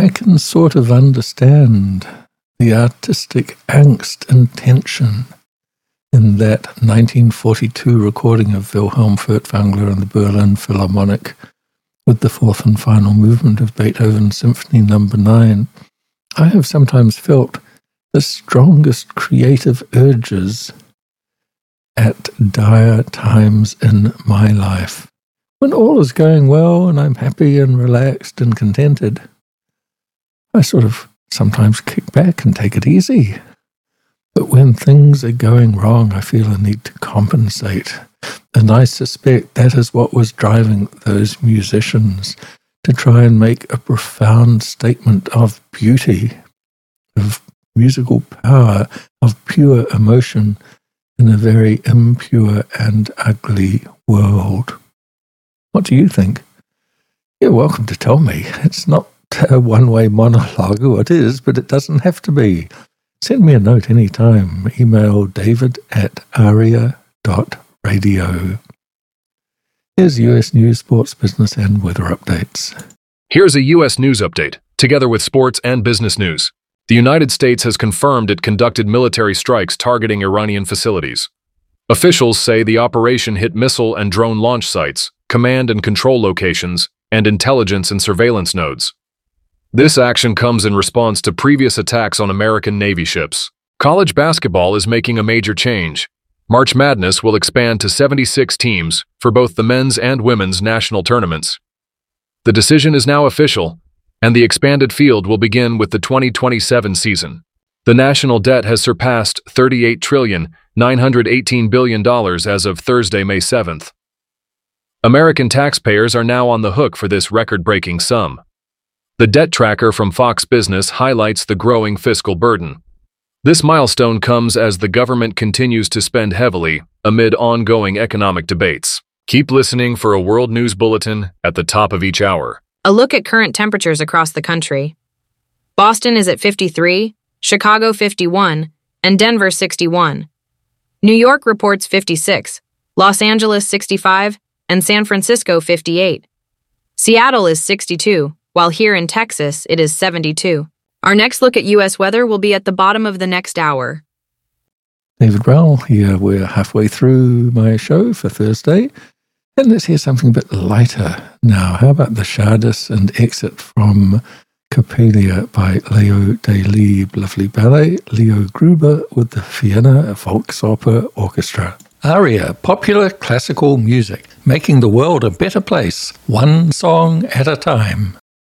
I can sort of understand the artistic angst and tension in that 1942 recording of Wilhelm Furtwängler and the Berlin Philharmonic with the fourth and final movement of Beethoven's Symphony No. 9. I have sometimes felt the strongest creative urges at dire times in my life. When all is going well and I'm happy and relaxed and contented, I sort of sometimes kick back and take it easy. But when things are going wrong, I feel a need to compensate. And I suspect that is what was driving those musicians to try and make a profound statement of beauty, of musical power, of pure emotion in a very impure and ugly world. What do you think? You're welcome to tell me. It's not a one-way monologue, or it is, but it doesn't have to be. Send me a note anytime. Email david@aria.radio. Here's US news, sports, business, and weather updates. Here's a U.S. news update, together with sports and business news. The United States has confirmed it conducted military strikes targeting Iranian facilities. Officials say the operation hit missile and drone launch sites, command and control locations, and intelligence and surveillance nodes. This action comes in response to previous attacks on American Navy ships. College basketball is making a major change. March Madness will expand to 76 teams for both the men's and women's national tournaments. The decision is now official, and the expanded field will begin with the 2027 season. The national debt has surpassed $38.918 trillion as of Thursday, May 7th. American taxpayers are now on the hook for this record-breaking sum. The debt tracker from Fox Business highlights the growing fiscal burden. This milestone comes as the government continues to spend heavily amid ongoing economic debates. Keep listening for a World News Bulletin at the top of each hour. A look at current temperatures across the country. Boston is at 53, Chicago 51, and Denver 61. New York reports 56, Los Angeles 65, and San Francisco 58. Seattle is 62, while here in Texas it is 72. Our next look at U.S. weather will be at the bottom of the next hour. David Rowell here. We're halfway through my show for Thursday. And let's hear something a bit lighter now. How about the Czardas and Exit from Coppelia by Leo de Liebe. Lovely ballet. Leo Gruber with the Vienna Volksoper Orchestra. Aria, popular classical music, making the world a better place, one song at a time.